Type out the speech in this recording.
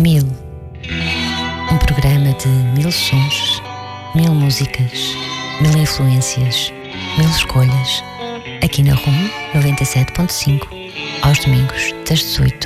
Mil. Um programa de 1000 sons, 1000 músicas, 1000 influências, 1000 escolhas. Aqui na RUM 97.5, aos domingos das 18